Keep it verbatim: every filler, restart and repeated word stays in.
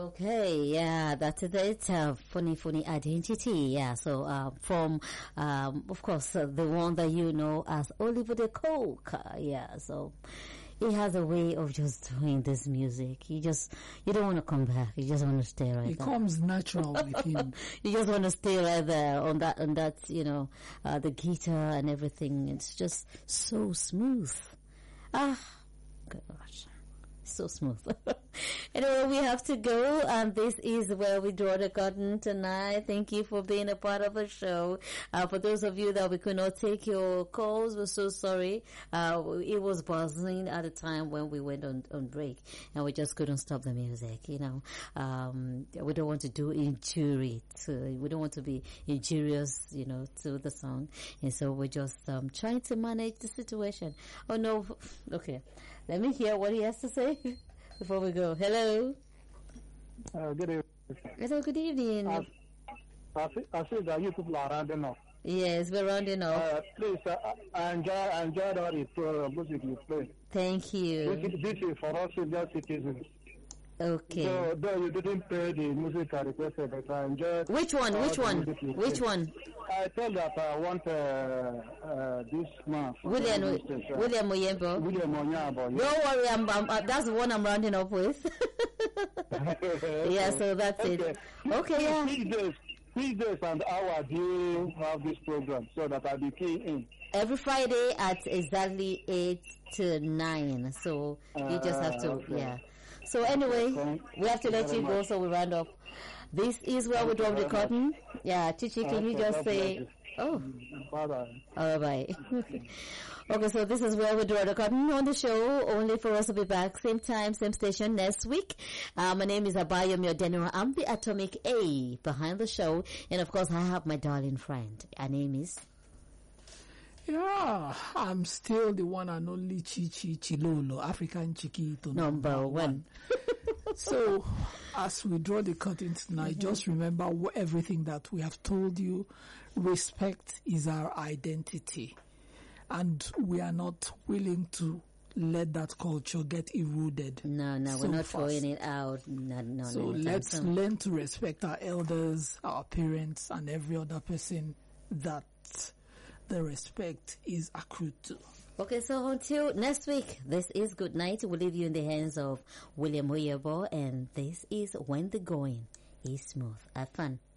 Okay, yeah, that's it. Uh, funny, funny identity. Yeah, so uh, from, um, of course, uh, the one that you know as Oliver the Coke. Uh, yeah, so he has a way of just doing this music. You just, you don't want to come back. You just want to stay right It there. comes natural with him. You just want to stay right there on that, on that, you know, uh, the guitar and everything. It's just so smooth. Ah, gosh. So smooth. Anyway, we have to go, and this is where we draw the curtain tonight. Thank you for being a part of the show. Uh, for those of you that we could not take your calls, we're so sorry. Uh, it was buzzing at the time when we went on, on break, and we just couldn't stop the music, you know. Um, we don't want to do injury to, we don't want to be injurious, you know, to the song. And so we're just um, trying to manage the situation. Oh no, okay. Let me hear what he has to say before we go. Hello. Uh, good evening. Hello, good evening. I, I, see, I see that you people are rounding up. Yes, we're rounding up. Uh, please, uh, I enjoy, I enjoyed all the uh, music you play. Thank you. This is, this is for us senior citizens. Okay. So, though you didn't play the music I requested, but I enjoyed. Which one? Which one? Which play. one? I told that I want uh, uh, this man. William, William Oyembo. William Oyembo. Don't worry, I'm, I'm, uh, that's the one I'm rounding up with. Yeah, so that's okay. it. Okay, yeah. Which days, which days and hour do you have this program so that I'll be keying in? Every Friday at exactly eight to nine. So you just have to, Uh, okay. yeah. So anyway, Okay. we have to let Very you go, much. so we round up. This is where we drop the very much. curtain. Yeah, Chichi, can you Okay, just God say, bless oh, Bye bye. all right. Okay, so this is where we draw the curtain on the show, only for us to be back same time, same station next week. Uh, my name is Abayomi Odeniro. I'm the Atomic A behind the show. And of course, I have my darling friend. Her name is... Yeah, I'm still the one and only Chichi Chilolo, African Chiquito. Number one. So, as we draw the curtain tonight, Mm-hmm. just remember wh- everything that we have told you. Respect is our identity. And we are not willing to let that culture get eroded. No, no, so we're not fast. throwing it out. No, no, So no. let's soon. learn to respect our elders, our parents, and every other person that the respect is accrued to. Okay, so until next week, this is Good Night. We'll leave you in the hands of William Oyebo, and this is When the Going is Smooth. Have fun.